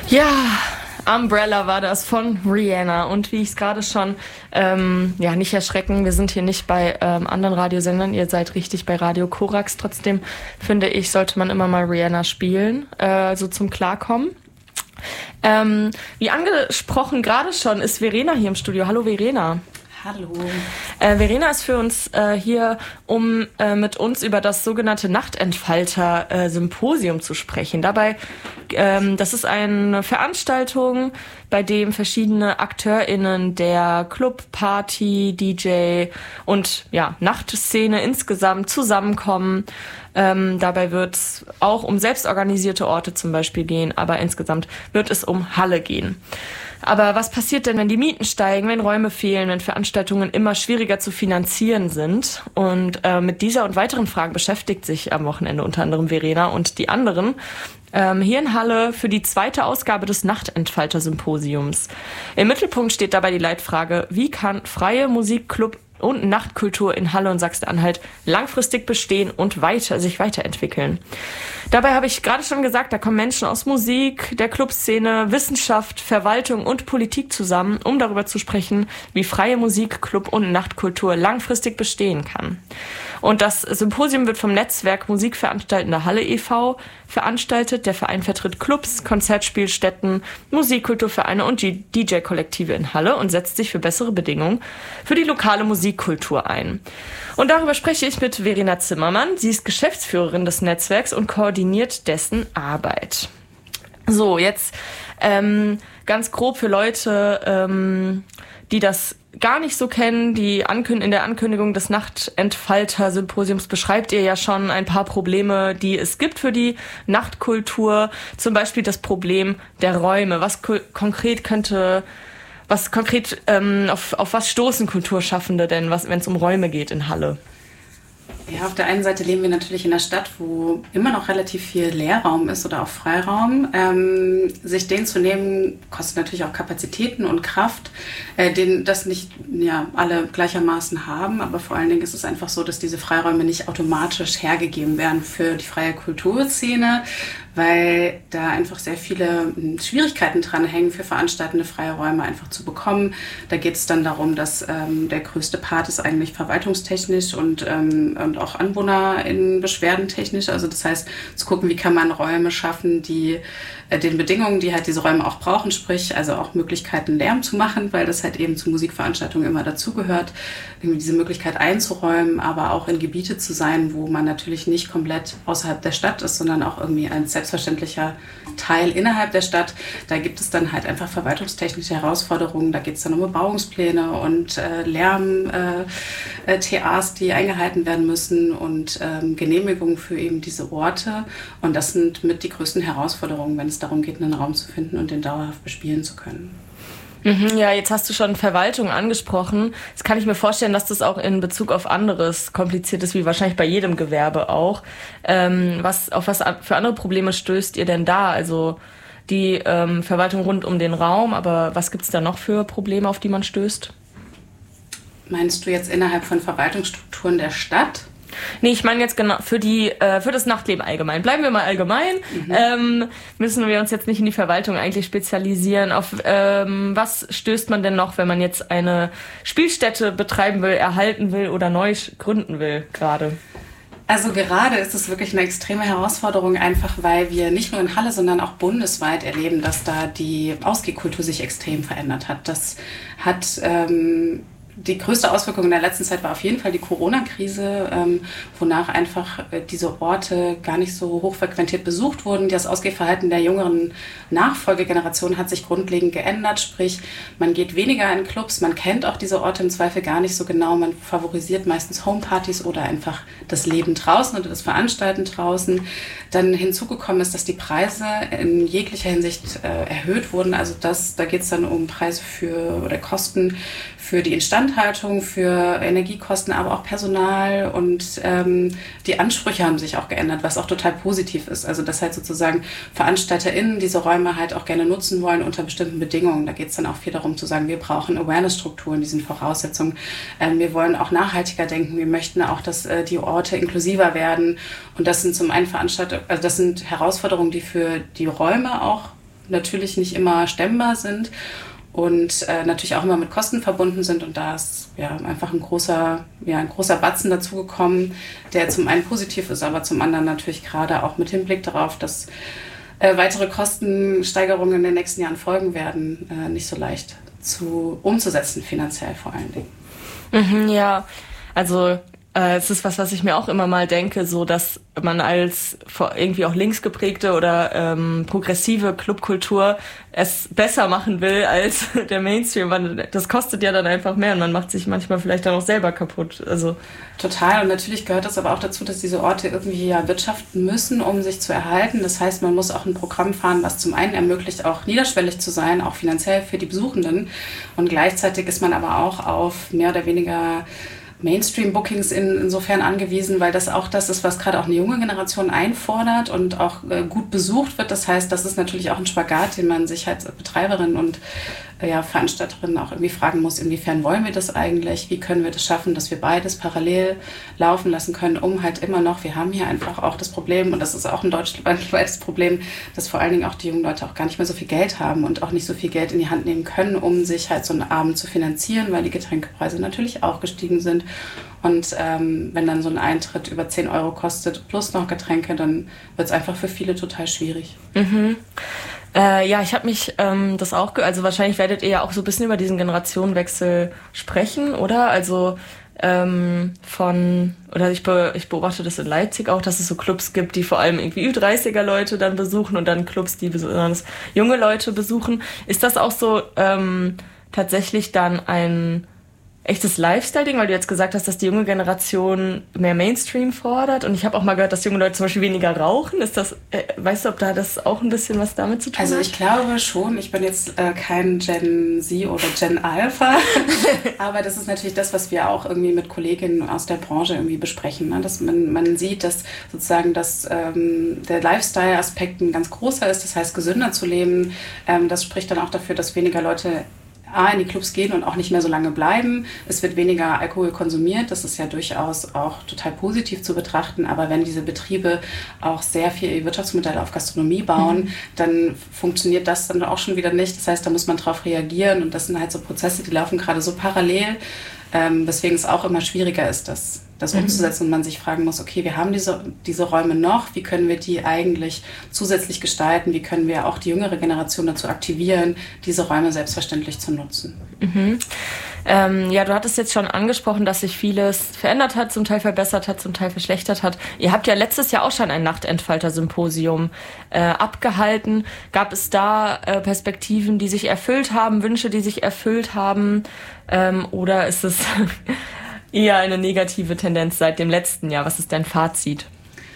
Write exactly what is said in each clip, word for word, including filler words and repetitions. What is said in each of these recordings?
Ja, Umbrella war das von Rihanna. Und wie ich es gerade schon, ähm, ja, nicht erschrecken, wir sind hier nicht bei ähm, anderen Radiosendern, ihr seid richtig bei Radio Korax. Trotzdem, finde ich, sollte man immer mal Rihanna spielen, äh, so zum Klarkommen. Ähm, wie angesprochen gerade schon, ist Verena hier im Studio. Hallo Verena. Hallo. Äh, Verena ist für uns äh, hier, um äh, mit uns über das sogenannte Nachtentfalter-Symposium äh, zu sprechen. Dabei, ähm, das ist eine Veranstaltung, bei dem verschiedene AkteurInnen der Club, Party, D J und ja, Nachtszene insgesamt zusammenkommen. Ähm, dabei wird es auch um selbstorganisierte Orte zum Beispiel gehen, aber insgesamt wird es um Halle gehen. Aber was passiert denn, wenn die Mieten steigen, wenn Räume fehlen, wenn Veranstaltungen immer schwieriger zu finanzieren sind? Und äh, mit dieser und weiteren Fragen beschäftigt sich am Wochenende unter anderem Verena und die anderen ähm, hier in Halle für die zweite Ausgabe des Nachtentfalter-Symposiums. Im Mittelpunkt steht dabei die Leitfrage, wie kann freie Musik, Club und Nachtkultur in Halle und Sachsen-Anhalt langfristig bestehen und weiter, sich weiterentwickeln. Dabei habe ich gerade schon gesagt, da kommen Menschen aus Musik, der Clubszene, Wissenschaft, Verwaltung und Politik zusammen, um darüber zu sprechen, wie freie Musik, Club und Nachtkultur langfristig bestehen kann. Und das Symposium wird vom Netzwerk Musikveranstaltende Halle e V veranstaltet. Der Verein vertritt Clubs, Konzertspielstätten, Musikkulturvereine und D J-Kollektive in Halle und setzt sich für bessere Bedingungen für die lokale Musikkultur ein. Und darüber spreche ich mit Verena Zimmermann. Sie ist Geschäftsführerin des Netzwerks und koordiniert dessen Arbeit. So, jetzt ähm, ganz grob für Leute, ähm, die das gar nicht so kennen, die Ankün- in der Ankündigung des Nachtentfalter-Symposiums beschreibt ihr ja schon ein paar Probleme, die es gibt für die Nachtkultur. Zum Beispiel das Problem der Räume. Was ko- konkret könnte, was konkret, ähm, auf, auf was stoßen Kulturschaffende denn, was, wenn es um Räume geht in Halle? Ja, auf der einen Seite leben wir natürlich in einer Stadt, wo immer noch relativ viel Leerraum ist oder auch Freiraum. Ähm, sich den zu nehmen, kostet natürlich auch Kapazitäten und Kraft, äh, den das nicht ja, alle gleichermaßen haben. Aber vor allen Dingen ist es einfach so, dass diese Freiräume nicht automatisch hergegeben werden für die freie Kulturszene, weil da einfach sehr viele Schwierigkeiten dran hängen, für veranstaltende freie Räume einfach zu bekommen. Da geht es dann darum, dass ähm, der größte Part ist eigentlich verwaltungstechnisch und, ähm, und auch AnwohnerInnen beschwerdentechnisch. Also das heißt, zu gucken, wie kann man Räume schaffen, die äh, den Bedingungen, die halt diese Räume auch brauchen, sprich also auch Möglichkeiten, Lärm zu machen, weil das halt eben zu Musikveranstaltungen immer dazugehört, irgendwie diese Möglichkeit einzuräumen, aber auch in Gebiete zu sein, wo man natürlich nicht komplett außerhalb der Stadt ist, sondern auch irgendwie ein selbstverständlicher Teil innerhalb der Stadt. Da gibt es dann halt einfach verwaltungstechnische Herausforderungen. Da geht es dann um Bebauungspläne und äh, Lärm-T As, die eingehalten werden müssen und ähm, Genehmigungen für eben diese Orte. Und das sind mit die größten Herausforderungen, wenn es darum geht, einen Raum zu finden und den dauerhaft bespielen zu können. Ja, jetzt hast du schon Verwaltung angesprochen. Jetzt kann ich mir vorstellen, dass das auch in Bezug auf anderes kompliziert ist, wie wahrscheinlich bei jedem Gewerbe auch. Ähm, was, auf was für andere Probleme stößt ihr denn da? Also die ähm, Verwaltung rund um den Raum, aber was gibt's da noch für Probleme, auf die man stößt? Meinst du jetzt innerhalb von Verwaltungsstrukturen der Stadt? Nee, ich meine jetzt genau für die äh, für das Nachtleben allgemein. Bleiben wir mal allgemein. Mhm. Ähm, müssen wir uns jetzt nicht in die Verwaltung eigentlich spezialisieren. Auf ähm, was stößt man denn noch, wenn man jetzt eine Spielstätte betreiben will, erhalten will oder neu gründen will gerade? Also gerade ist es wirklich eine extreme Herausforderung, einfach weil wir nicht nur in Halle, sondern auch bundesweit erleben, dass da die Ausgehkultur sich extrem verändert hat. Das hat ähm, die größte Auswirkung in der letzten Zeit war auf jeden Fall die Corona-Krise, ähm, wonach einfach äh, diese Orte gar nicht so hochfrequentiert besucht wurden. Das Ausgehverhalten der jüngeren Nachfolgegeneration hat sich grundlegend geändert, sprich man geht weniger in Clubs, man kennt auch diese Orte im Zweifel gar nicht so genau, man favorisiert meistens Homepartys oder einfach das Leben draußen oder das Veranstalten draußen. Dann hinzugekommen ist, dass die Preise in jeglicher Hinsicht äh, erhöht wurden, also das, da geht es dann um Preise für oder Kosten für die Instandhaltung, für Energiekosten, aber auch Personal und ähm, die Ansprüche haben sich auch geändert, was auch total positiv ist. Also dass halt sozusagen VeranstalterInnen diese Räume halt auch gerne nutzen wollen unter bestimmten Bedingungen. Da geht es dann auch viel darum zu sagen, wir brauchen Awareness-Strukturen, die sind Voraussetzungen. Ähm, wir wollen auch nachhaltiger denken, wir möchten auch, dass äh, die Orte inklusiver werden. Und das sind zum einen Veranstalter, also das sind Herausforderungen, die für die Räume auch natürlich nicht immer stemmbar sind und äh, natürlich auch immer mit Kosten verbunden sind. Und da ist ja einfach ein großer, ja, ein großer Batzen dazugekommen, der zum einen positiv ist, aber zum anderen natürlich gerade auch mit Hinblick darauf, dass äh, weitere Kostensteigerungen in den nächsten Jahren folgen werden, äh, nicht so leicht zu umzusetzen, finanziell vor allen Dingen. Mhm, ja, also äh, es ist was, was ich mir auch immer mal denke, so dass man als irgendwie auch links geprägte oder ähm, progressive Clubkultur es besser machen will als der Mainstream. Man, das kostet ja dann einfach mehr und man macht sich manchmal vielleicht dann auch selber kaputt. Also total, und natürlich gehört das aber auch dazu, dass diese Orte irgendwie ja wirtschaften müssen, um sich zu erhalten. Das heißt, man muss auch ein Programm fahren, was zum einen ermöglicht, auch niederschwellig zu sein, auch finanziell für die Besuchenden. Und gleichzeitig ist man aber auch auf mehr oder weniger Mainstream-Bookings in, insofern angewiesen, weil das auch das ist, was gerade auch eine junge Generation einfordert und auch äh, gut besucht wird. Das heißt, das ist natürlich auch ein Spagat, den man sich als Betreiberin und äh, ja, Veranstalterin auch irgendwie fragen muss, inwiefern wollen wir das eigentlich? Wie können wir das schaffen, dass wir beides parallel laufen lassen können, um halt immer noch, wir haben hier einfach auch das Problem, und das ist auch ein deutschlandweites Problem, dass vor allen Dingen auch die jungen Leute auch gar nicht mehr so viel Geld haben und auch nicht so viel Geld in die Hand nehmen können, um sich halt so einen Abend zu finanzieren, weil die Getränkepreise natürlich auch gestiegen sind. Und ähm, wenn dann so ein Eintritt über zehn Euro kostet, plus noch Getränke, dann wird es einfach für viele total schwierig. Mhm. Äh, ja, ich habe mich ähm, das auch, ge- also wahrscheinlich werdet ihr ja auch so ein bisschen über diesen Generationenwechsel sprechen, oder? Also ähm, von, oder ich, be- ich beobachte das in Leipzig auch, dass es so Clubs gibt, die vor allem irgendwie Ü dreißiger Leute dann besuchen und dann Clubs, die besonders junge Leute besuchen. Ist das auch so ähm, tatsächlich dann ein echtes Lifestyle-Ding, weil du jetzt gesagt hast, dass die junge Generation mehr Mainstream fordert, und ich habe auch mal gehört, dass junge Leute zum Beispiel weniger rauchen. Ist das, äh, weißt du, ob da das auch ein bisschen was damit zu tun also hat? Also ich glaube schon, ich bin jetzt äh, kein Gen Z oder Gen Alpha, aber das ist natürlich das, was wir auch irgendwie mit Kolleginnen aus der Branche irgendwie besprechen, ne? Dass man, man sieht, dass sozusagen dass, ähm, der Lifestyle-Aspekt ein ganz großer ist, das heißt gesünder zu leben. Ähm, das spricht dann auch dafür, dass weniger Leute A, in die Clubs gehen und auch nicht mehr so lange bleiben. Es wird weniger Alkohol konsumiert. Das ist ja durchaus auch total positiv zu betrachten. Aber wenn diese Betriebe auch sehr viel Wirtschaftsmodelle auf Gastronomie bauen, mhm. dann funktioniert das dann auch schon wieder nicht. Das heißt, da muss man drauf reagieren. Und das sind halt so Prozesse, die laufen gerade so parallel, ähm, weswegen es auch immer schwieriger ist, das, das mhm. umzusetzen und man sich fragen muss, okay, wir haben diese, diese Räume noch, wie können wir die eigentlich zusätzlich gestalten, wie können wir auch die jüngere Generation dazu aktivieren, diese Räume selbstverständlich zu nutzen. Mhm. Ähm, ja, du hattest jetzt schon angesprochen, dass sich vieles verändert hat, zum Teil verbessert hat, zum Teil verschlechtert hat. Ihr habt ja letztes Jahr auch schon ein Nachtentfalter-Symposium äh, abgehalten. Gab es da äh, Perspektiven, die sich erfüllt haben, Wünsche, die sich erfüllt haben? Ähm, oder ist es eher eine negative Tendenz seit dem letzten Jahr? Was ist dein Fazit?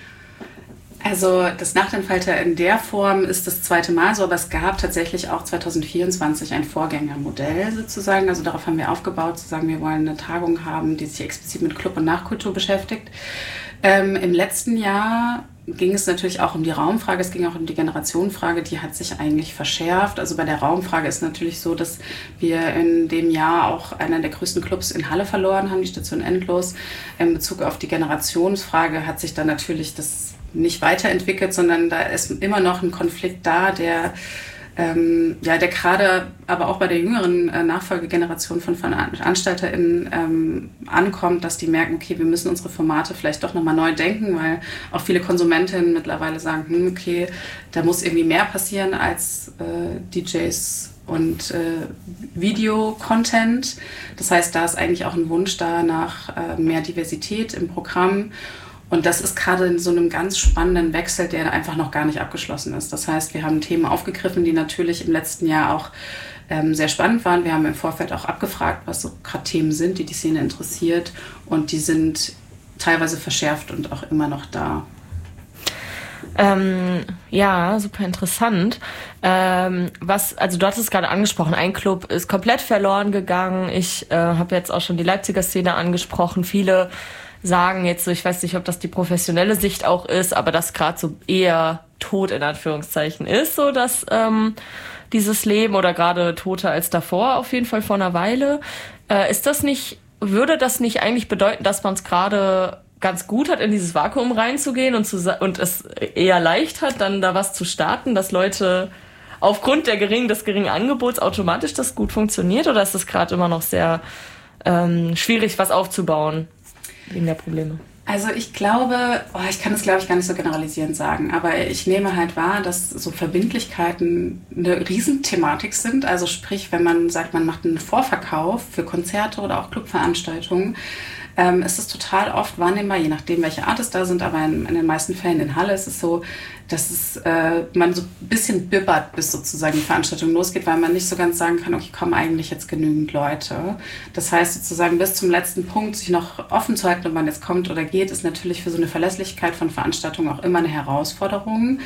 Also das Nachtentfalter in der Form ist das zweite Mal so, aber es gab tatsächlich auch zwanzig vierundzwanzig ein Vorgängermodell sozusagen. Also darauf haben wir aufgebaut, zu sagen, wir wollen eine Tagung haben, die sich explizit mit Club- und Nachkultur beschäftigt. Ähm, im letzten Jahr ging es natürlich auch um die Raumfrage, es ging auch um die Generationenfrage, die hat sich eigentlich verschärft. Also bei der Raumfrage ist natürlich so, dass wir in dem Jahr auch einen der größten Clubs in Halle verloren haben, die Station Endlos. In Bezug auf die Generationsfrage hat sich dann natürlich das nicht weiterentwickelt, sondern da ist immer noch ein Konflikt da, der ähm, ja, der gerade aber auch bei der jüngeren äh, Nachfolgegeneration von VeranstalterInnen ähm, ankommt, dass die merken, okay, wir müssen unsere Formate vielleicht doch nochmal neu denken, weil auch viele Konsumentinnen mittlerweile sagen, hm, okay, da muss irgendwie mehr passieren als äh, D Js und äh, Video-Content. Das heißt, da ist eigentlich auch ein Wunsch da nach äh, mehr Diversität im Programm. Und das ist gerade in so einem ganz spannenden Wechsel, der einfach noch gar nicht abgeschlossen ist. Das heißt, wir haben Themen aufgegriffen, die natürlich im letzten Jahr auch ähm, sehr spannend waren. Wir haben im Vorfeld auch abgefragt, was so gerade Themen sind, die die Szene interessiert. Und die sind teilweise verschärft und auch immer noch da. Ähm, ja, super interessant. Ähm, was, also du hattest es gerade angesprochen, ein Club ist komplett verloren gegangen. Ich äh, habe jetzt auch schon die Leipziger Szene angesprochen. Viele sagen jetzt so, ich weiß nicht, ob das die professionelle Sicht auch ist, aber das gerade so eher tot in Anführungszeichen ist, so dass ähm, dieses Leben oder gerade toter als davor, auf jeden Fall vor einer Weile. Äh, ist das nicht, würde das nicht eigentlich bedeuten, dass man es gerade ganz gut hat, in dieses Vakuum reinzugehen und, zu, und es eher leicht hat, dann da was zu starten, dass Leute aufgrund der geringen, des geringen Angebots automatisch das gut funktioniert, oder ist das gerade immer noch sehr ähm, schwierig, was aufzubauen wegen der Probleme? Also ich glaube, oh, ich kann das glaube ich gar nicht so generalisierend sagen, aber ich nehme halt wahr, dass so Verbindlichkeiten eine Riesenthematik sind. Also sprich, wenn man sagt, man macht einen Vorverkauf für Konzerte oder auch Clubveranstaltungen, ähm, ist es total oft wahrnehmbar, je nachdem, welche Art es da sind, aber in, in den meisten Fällen in Halle ist es so, dass es, äh, man so ein bisschen bibbert, bis sozusagen die Veranstaltung losgeht, weil man nicht so ganz sagen kann, okay, kommen eigentlich jetzt genügend Leute. Das heißt sozusagen bis zum letzten Punkt sich noch offen zu halten, ob man jetzt kommt oder geht, ist natürlich für so eine Verlässlichkeit von Veranstaltungen auch immer eine Herausforderung.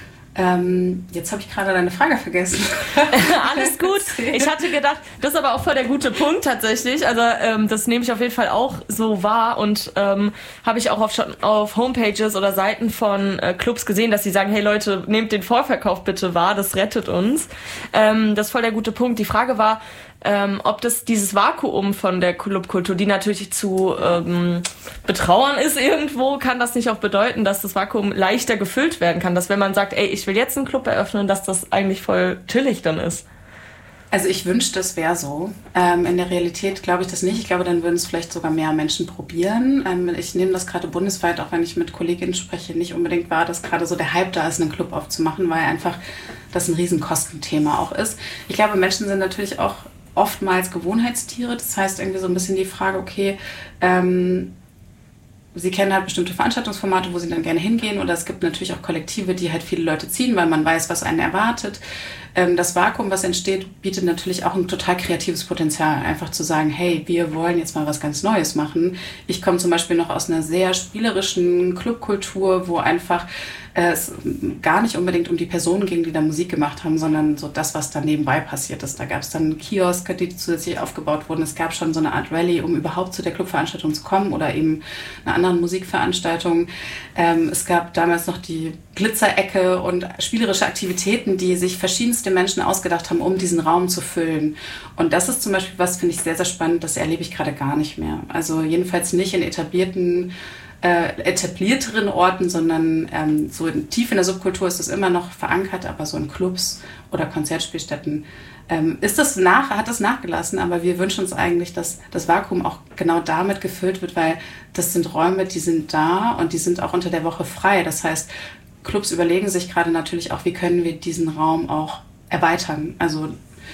Ähm, jetzt habe ich gerade deine Frage vergessen. Alles gut. Ich hatte gedacht, das ist aber auch voll der gute Punkt tatsächlich. Also ähm, das nehme ich auf jeden Fall auch so wahr und ähm, habe ich auch auf, auf Homepages oder Seiten von äh, Clubs gesehen, dass sie sagen, hey Leute, nehmt den Vorverkauf bitte wahr, das rettet uns. Ähm, das ist voll der gute Punkt. Die Frage war, Ähm, ob das dieses Vakuum von der Clubkultur, die natürlich zu ähm, betrauern ist irgendwo, kann das nicht auch bedeuten, dass das Vakuum leichter gefüllt werden kann, dass wenn man sagt, ey, ich will jetzt einen Club eröffnen, dass das eigentlich voll chillig dann ist? Also ich wünschte, es wäre so. Ähm, in der Realität glaube ich das nicht. Ich glaube, dann würden es vielleicht sogar mehr Menschen probieren. Ähm, ich nehme das gerade bundesweit, auch wenn ich mit Kolleginnen spreche, nicht unbedingt wahr, dass gerade so der Hype da ist, einen Club aufzumachen, weil einfach das ein Riesenkostenthema auch ist. Ich glaube, Menschen sind natürlich auch oftmals Gewohnheitstiere. Das heißt irgendwie so ein bisschen die Frage, okay, ähm, sie kennen halt bestimmte Veranstaltungsformate, wo sie dann gerne hingehen, oder es gibt natürlich auch Kollektive, die halt viele Leute ziehen, weil man weiß, was einen erwartet. Ähm, das Vakuum, was entsteht, bietet natürlich auch ein total kreatives Potenzial, einfach zu sagen, hey, wir wollen jetzt mal was ganz Neues machen. Ich komme zum Beispiel noch aus einer sehr spielerischen Clubkultur, wo einfach es gar nicht unbedingt um die Personen ging, die da Musik gemacht haben, sondern so das, was da nebenbei passiert ist. Da gab es dann Kioske, die zusätzlich aufgebaut wurden. Es gab schon so eine Art Rallye, um überhaupt zu der Clubveranstaltung zu kommen oder eben einer anderen Musikveranstaltung. Ähm, es gab damals noch die Glitzerecke und spielerische Aktivitäten, die sich verschiedenste Menschen ausgedacht haben, um diesen Raum zu füllen. Und das ist zum Beispiel was, finde ich sehr, sehr spannend, das erlebe ich gerade gar nicht mehr. Also jedenfalls nicht in etablierten Äh, etablierteren Orten, sondern ähm, so in, tief in der Subkultur ist das immer noch verankert, aber so in Clubs oder Konzertspielstätten ähm, ist das nach, hat das nachgelassen, aber wir wünschen uns eigentlich, dass das Vakuum auch genau damit gefüllt wird, weil das sind Räume, die sind da und die sind auch unter der Woche frei. Das heißt, Clubs überlegen sich gerade natürlich auch, wie können wir diesen Raum auch erweitern. Also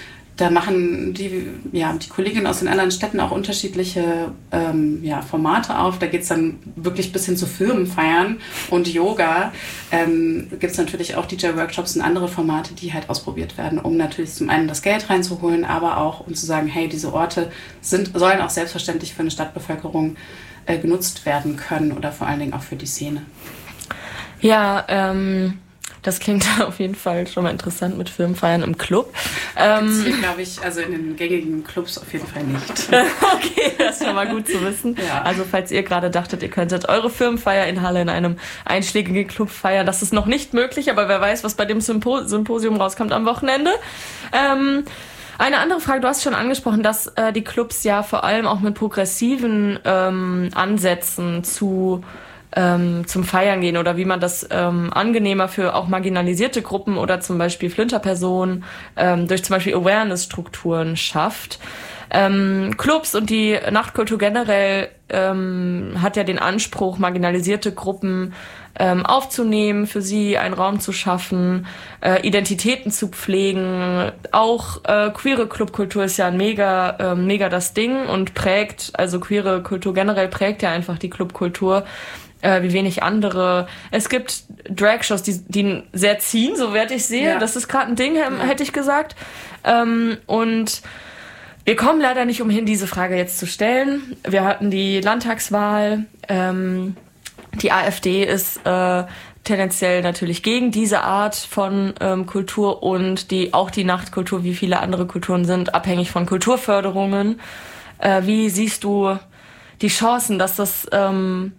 da machen die, ja, die Kolleginnen aus den anderen Städten auch unterschiedliche ähm, ja, Formate auf. Da geht es dann wirklich bis hin zu Firmenfeiern und Yoga. Ähm, gibt es natürlich auch D J-Workshops und andere Formate, die halt ausprobiert werden, um natürlich zum einen das Geld reinzuholen, aber auch um zu sagen, hey, diese Orte sind, sollen auch selbstverständlich für eine Stadtbevölkerung äh, genutzt werden können oder vor allen Dingen auch für die Szene. Ja, ähm... das klingt auf jeden Fall schon mal interessant mit Firmenfeiern im Club. Ähm, hier glaube ich, also in den gängigen Clubs auf jeden Fall nicht. Okay, das ist schon mal gut zu wissen. Ja. Also falls ihr gerade dachtet, ihr könntet eure Firmenfeier in Halle in einem einschlägigen Club feiern, das ist noch nicht möglich, aber wer weiß, was bei dem Sympo- Symposium rauskommt am Wochenende. Ähm, Eine andere Frage, du hast schon angesprochen, dass äh, die Clubs ja vor allem auch mit progressiven ähm, Ansätzen zu Ähm, zum Feiern gehen oder wie man das ähm, angenehmer für auch marginalisierte Gruppen oder zum Beispiel Flinterpersonen ähm, durch zum Beispiel Awareness-Strukturen schafft. Ähm, Clubs und die Nachtkultur generell ähm, hat ja den Anspruch, marginalisierte Gruppen ähm, aufzunehmen, für sie einen Raum zu schaffen, äh, Identitäten zu pflegen. Auch äh, queere Clubkultur ist ja ein mega, äh, mega das Ding und prägt, also queere Kultur generell prägt ja einfach die Clubkultur. Äh, wie wenig andere. Es gibt Dragshows, die, die sehr ziehen, so werde ich sehe. Ja. Das ist gerade ein Ding, ja. hätte ich gesagt. Ähm, und wir kommen leider nicht umhin, diese Frage jetzt zu stellen. Wir hatten die Landtagswahl. Ähm, die AfD ist äh, tendenziell natürlich gegen diese Art von ähm, Kultur und die auch die Nachtkultur, wie viele andere Kulturen sind, abhängig von Kulturförderungen. Äh, wie siehst du die Chancen, dass das ähm,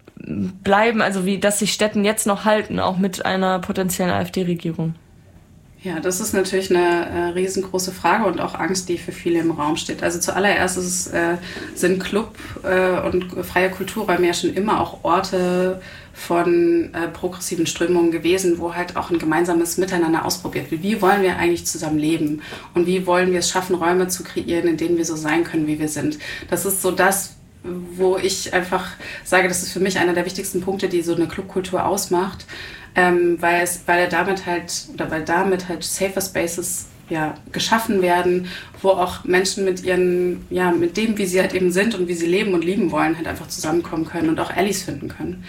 bleiben, also wie, dass sich Städten jetzt noch halten, auch mit einer potenziellen AfD-Regierung? Ja, das ist natürlich eine äh, riesengroße Frage und auch Angst, die für viele im Raum steht. Also zuallererst ist es, äh, sind Club äh, und freie Kulturräume ja schon immer auch Orte von äh, progressiven Strömungen gewesen, wo halt auch ein gemeinsames Miteinander ausprobiert wird. Wie wollen wir eigentlich zusammen leben? Und wie wollen wir es schaffen, Räume zu kreieren, in denen wir so sein können, wie wir sind? Das ist so das, wo ich einfach sage, das ist für mich einer der wichtigsten Punkte, die so eine Clubkultur ausmacht. Ähm, weil es, weil er damit halt, oder weil damit halt safer Spaces ja, geschaffen werden, wo auch Menschen mit ihren, ja, mit dem, wie sie halt eben sind und wie sie leben und lieben wollen, halt einfach zusammenkommen können und auch Allies finden können.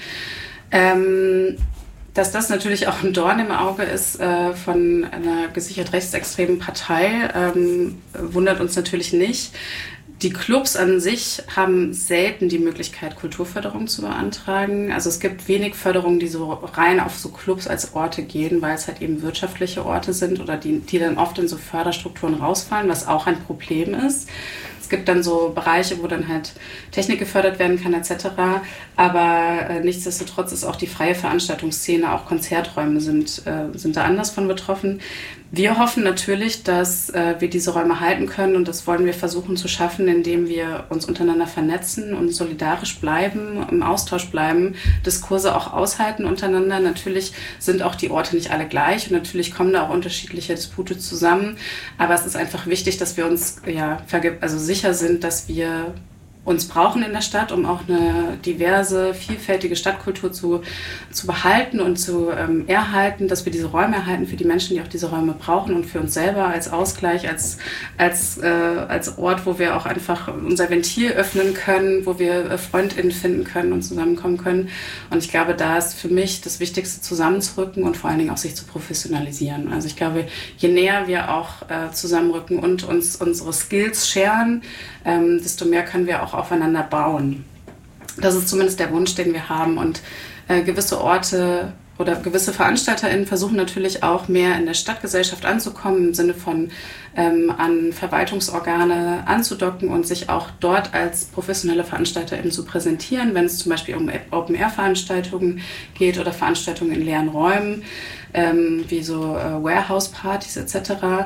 Ähm, dass das natürlich auch ein Dorn im Auge ist äh, von einer gesichert rechtsextremen Partei, ähm, wundert uns natürlich nicht. Die Clubs an sich haben selten die Möglichkeit, Kulturförderung zu beantragen. Also es gibt wenig Förderungen, die so rein auf so Clubs als Orte gehen, weil es halt eben wirtschaftliche Orte sind oder die, die dann oft in so Förderstrukturen rausfallen, was auch ein Problem ist. Es gibt dann so Bereiche, wo dann halt Technik gefördert werden kann et cetera. Aber äh, nichtsdestotrotz ist auch die freie Veranstaltungsszene, auch Konzerträume sind, äh, sind da anders von betroffen. Wir hoffen natürlich, dass äh, wir diese Räume halten können und das wollen wir versuchen zu schaffen, indem wir uns untereinander vernetzen und solidarisch bleiben, im Austausch bleiben, Diskurse auch aushalten untereinander. Natürlich sind auch die Orte nicht alle gleich und natürlich kommen da auch unterschiedliche Dispute zusammen, aber es ist einfach wichtig, dass wir uns ja, also sicher sind, dass wir uns brauchen in der Stadt, um auch eine diverse, vielfältige Stadtkultur zu, zu behalten und zu ähm, erhalten, dass wir diese Räume erhalten für die Menschen, die auch diese Räume brauchen und für uns selber als Ausgleich, als, als, äh, als Ort, wo wir auch einfach unser Ventil öffnen können, wo wir äh, FreundInnen finden können und zusammenkommen können. Und ich glaube, da ist für mich das Wichtigste, zusammenzurücken und vor allen Dingen auch sich zu professionalisieren. Also ich glaube, je näher wir auch äh, zusammenrücken und uns unsere Skills sharen, ähm, desto mehr können wir auch aufeinander bauen. Das ist zumindest der Wunsch, den wir haben. Und äh, gewisse Orte oder gewisse VeranstalterInnen versuchen natürlich auch mehr in der Stadtgesellschaft anzukommen, im Sinne von ähm, an Verwaltungsorgane anzudocken und sich auch dort als professionelle VeranstalterInnen zu präsentieren, wenn es zum Beispiel um Open-Air-Veranstaltungen geht oder Veranstaltungen in leeren Räumen, ähm, wie so äh, Warehouse-Partys et cetera.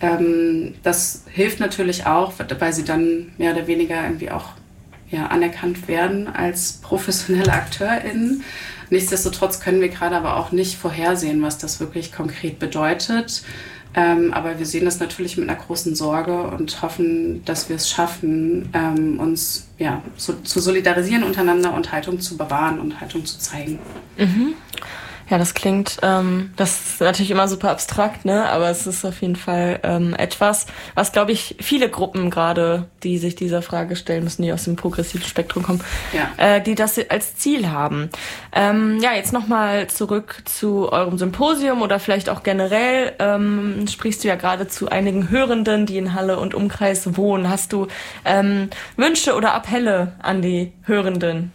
Ähm, das hilft natürlich auch, weil sie dann mehr oder weniger irgendwie auch ja, anerkannt werden als professionelle AkteurInnen. Nichtsdestotrotz können wir gerade aber auch nicht vorhersehen, was das wirklich konkret bedeutet. Ähm, aber wir sehen das natürlich mit einer großen Sorge und hoffen, dass wir es schaffen, ähm, uns ja, so, zu solidarisieren untereinander und Haltung zu bewahren und Haltung zu zeigen. Mhm. Ja, das klingt, ähm, das ist natürlich immer super abstrakt, ne? Aber es ist auf jeden Fall ähm, etwas, was, glaube ich, viele Gruppen gerade, die sich dieser Frage stellen müssen, die aus dem progressiven Spektrum kommen, ja. äh, die das als Ziel haben. Ähm, ja, jetzt nochmal zurück zu eurem Symposium oder vielleicht auch generell. Ähm, sprichst du ja gerade zu einigen Hörenden, die in Halle und Umkreis wohnen. Hast du ähm, Wünsche oder Appelle an die Hörenden?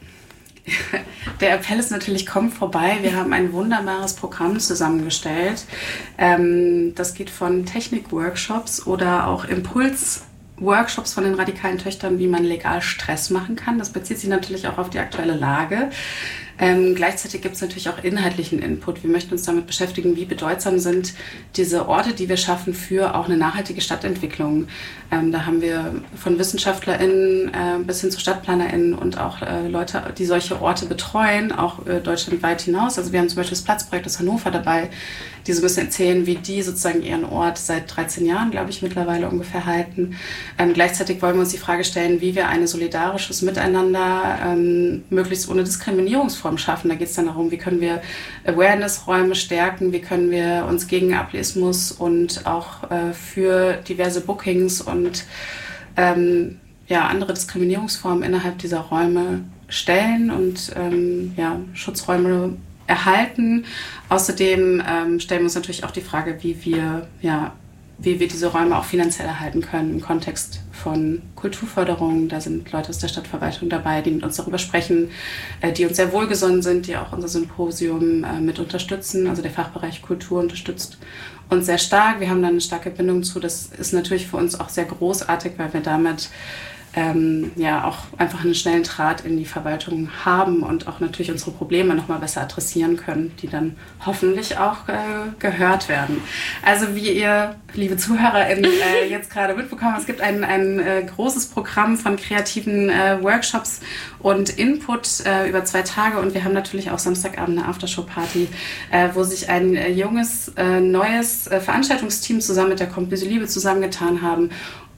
Der Appell ist natürlich, kommt vorbei. Wir haben ein wunderbares Programm zusammengestellt. Ähm, das geht von Technik-Workshops oder auch Impuls-Workshops von den radikalen Töchtern, wie man legal Stress machen kann. Das bezieht sich natürlich auch auf die aktuelle Lage. Ähm, gleichzeitig gibt es natürlich auch inhaltlichen Input. Wir möchten uns damit beschäftigen, wie bedeutsam sind diese Orte, die wir schaffen, für auch eine nachhaltige Stadtentwicklung. Ähm, da haben wir von WissenschaftlerInnen äh, bis hin zu StadtplanerInnen und auch äh, Leute, die solche Orte betreuen, auch äh, deutschlandweit hinaus. Also wir haben zum Beispiel das Platzprojekt aus Hannover dabei, die so ein bisschen erzählen, wie die sozusagen ihren Ort seit dreizehn Jahren, glaube ich, mittlerweile ungefähr halten. Ähm, gleichzeitig wollen wir uns die Frage stellen, wie wir ein solidarisches Miteinander ähm, möglichst ohne Diskriminierungsform schaffen. Da geht es dann darum, wie können wir Awareness-Räume stärken, wie können wir uns gegen Ableismus und auch äh, für diverse Bookings und ähm, ja, andere Diskriminierungsformen innerhalb dieser Räume stellen und ähm, ja, Schutzräume erhalten. Außerdem ähm, stellen wir uns natürlich auch die Frage, wie wir ja, wie wir diese Räume auch finanziell erhalten können im Kontext von Kulturförderung. Da sind Leute aus der Stadtverwaltung dabei, die mit uns darüber sprechen, die uns sehr wohlgesonnen sind, die auch unser Symposium mit unterstützen. Also der Fachbereich Kultur unterstützt uns sehr stark. Wir haben da eine starke Bindung zu. Das ist natürlich für uns auch sehr großartig, weil wir damit ähm, ja auch einfach einen schnellen Draht in die Verwaltung haben und auch natürlich unsere Probleme nochmal besser adressieren können, die dann hoffentlich auch äh, gehört werden. Also wie ihr, liebe ZuhörerInnen, äh, jetzt gerade mitbekommen, es gibt ein, ein äh, großes Programm von kreativen äh, Workshops und Input äh, über zwei Tage und wir haben natürlich auch Samstagabend eine Aftershow-Party, äh, wo sich ein äh, junges, äh, neues äh, Veranstaltungsteam zusammen mit der Kompöse Liebe zusammengetan haben,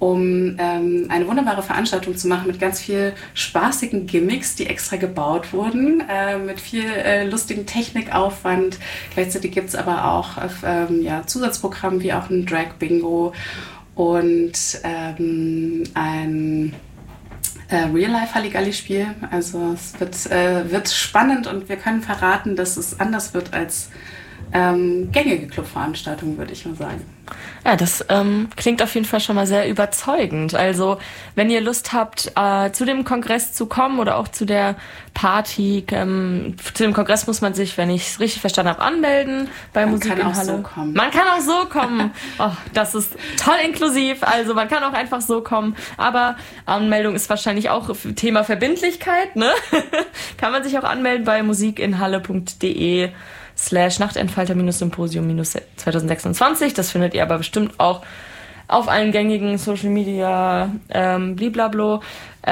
um ähm, eine wunderbare Veranstaltung zu machen mit ganz viel spaßigen Gimmicks, die extra gebaut wurden, äh, mit viel äh, lustigen Technikaufwand. Gleichzeitig gibt es aber auch ähm, ja, Zusatzprogramm wie auch ein Drag-Bingo und ähm, ein äh, Real-Life-Halligalli-Spiel. Also es wird, äh, wird spannend und wir können verraten, dass es anders wird als ähm, gängige Clubveranstaltungen, würde ich mal sagen. Ja, das ähm, klingt auf jeden Fall schon mal sehr überzeugend. Also, wenn ihr Lust habt, äh, zu dem Kongress zu kommen oder auch zu der Party, ähm, zu dem Kongress muss man sich, wenn ich es richtig verstanden habe, anmelden bei man Musik kann in auch Halle. So kommen. Man kann auch so kommen. Oh, das ist toll inklusiv. Also, man kann auch einfach so kommen. Aber Anmeldung ist wahrscheinlich auch Thema Verbindlichkeit, ne? Kann man sich auch anmelden bei musikinhalle punkt de slash Nachtentfalter-Symposium zwanzig sechsundzwanzig. Das findet ihr aber bestimmt auch auf allen gängigen Social Media ähm, bliblablo.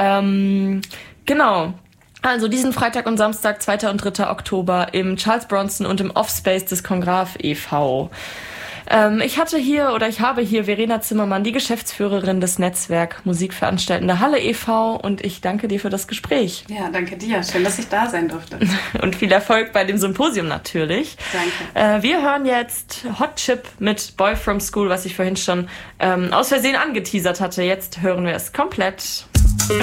Ähm, genau. Also diesen Freitag und Samstag, zweiter und dritter Oktober im Charles Bronson und im Offspace des Kongraf e V Ähm, ich hatte hier oder ich habe hier Verena Zimmermann, die Geschäftsführerin des Netzwerk Musikveranstaltende Halle e V und ich danke dir für das Gespräch. Ja, danke dir. Schön, dass ich da sein durfte. Und viel Erfolg bei dem Symposium natürlich. Danke. Äh, wir hören jetzt Hot Chip mit Boy From School, was ich vorhin schon ähm, aus Versehen angeteasert hatte. Jetzt hören wir es komplett.